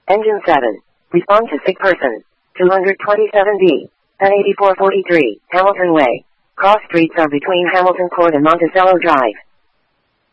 Engine 7. Respond to sick person. 227B. At 8443, Hamilton Way. Cross streets are between Hamilton Court and Monticello Drive.